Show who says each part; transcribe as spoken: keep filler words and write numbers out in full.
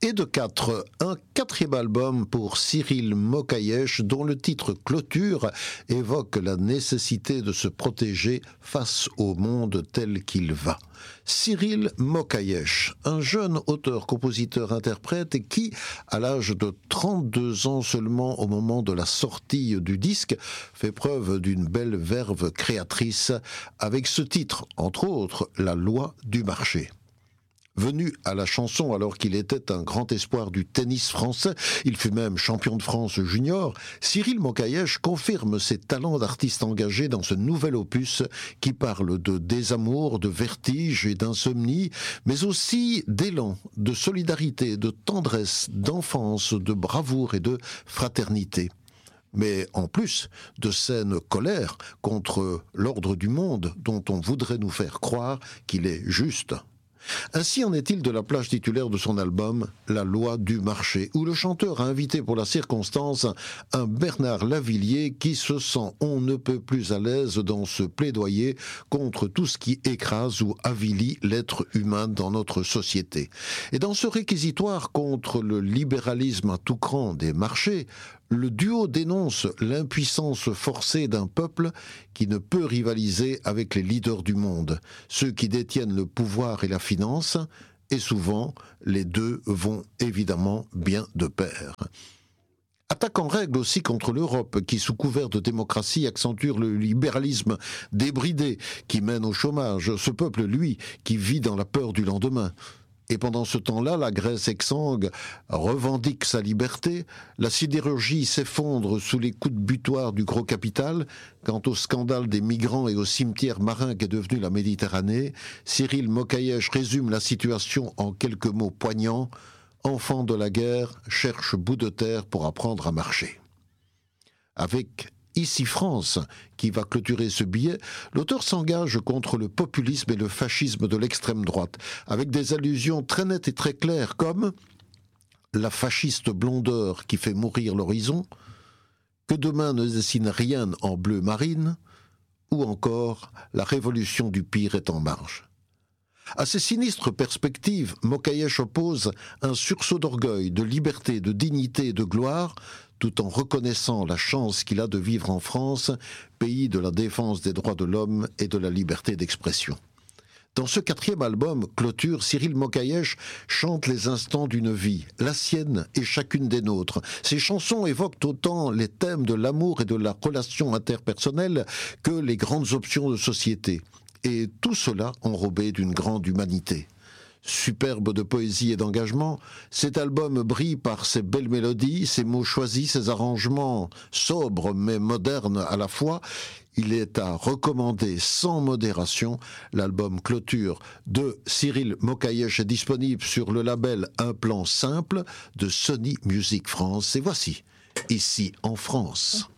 Speaker 1: et de quatre, un quatrième album pour Cyril Mokayesh dont le titre Clôture évoque la nécessité de se protéger face au monde tel qu'il va. Cyril Mokayesh, un jeune auteur, compositeur, interprète qui, à l'âge de trente-deux ans seulement au moment de la sortie du disque, fait preuve d'une belle verve créatrice avec ce titre, entre autres, La loi du marché. Venu à la chanson alors qu'il était un grand espoir du tennis français, il fut même champion de France junior, Cyril Mokayesh confirme ses talents d'artiste engagé dans ce nouvel opus qui parle de désamour, de vertige et d'insomnie, mais aussi d'élan, de solidarité, de tendresse, d'enfance, de bravoure et de fraternité. Mais en plus de scènes colère contre l'ordre du monde dont on voudrait nous faire croire qu'il est juste. Ainsi en est-il de la plage titulaire de son album La loi du marché, où le chanteur a invité pour la circonstance un Bernard Lavilliers qui se sent on ne peut plus à l'aise dans ce plaidoyer contre tout ce qui écrase ou avilit l'être humain dans notre société. Et dans ce réquisitoire contre le libéralisme à tout cran des marchés, le duo dénonce l'impuissance forcée d'un peuple qui ne peut rivaliser avec les leaders du monde, ceux qui détiennent le pouvoir et la finance, et souvent les deux vont évidemment bien de pair. Attaque en règle aussi contre l'Europe qui, sous couvert de démocratie, accentue le libéralisme débridé qui mène au chômage, ce peuple, lui, qui vit dans la peur du lendemain. Et pendant ce temps-là, la Grèce exsangue revendique sa liberté, la sidérurgie s'effondre sous les coups de butoir du gros capital. Quant au scandale des migrants et au cimetière marin qu'est devenu la Méditerranée, Cyril Mokayesh résume la situation en quelques mots poignants. Enfant de la guerre cherche bout de terre pour apprendre à marcher. Avec Ici France, qui va clôturer ce billet, l'auteur s'engage contre le populisme et le fascisme de l'extrême droite, avec des allusions très nettes et très claires comme la fasciste blondeur qui fait mourir l'horizon, que demain ne dessine rien en bleu marine, ou encore la révolution du pire est en marche. À ces sinistres perspectives, Mokayesh oppose un sursaut d'orgueil, de liberté, de dignité et de gloire, tout en reconnaissant la chance qu'il a de vivre en France, pays de la défense des droits de l'homme et de la liberté d'expression. Dans ce quatrième album, Clôture, Cyril Mokayesh chante les instants d'une vie, la sienne et chacune des nôtres. Ses chansons évoquent autant les thèmes de l'amour et de la relation interpersonnelle que les grandes options de société. Et tout cela enrobé d'une grande humanité. Superbe de poésie et d'engagement, cet album brille par ses belles mélodies, ses mots choisis, ses arrangements sobres mais modernes à la fois. Il est à recommander sans modération. L'album Clôture de Cyril Mokayesh est disponible sur le label Un plan simple de Sony Music France. Et voici, Ici en France.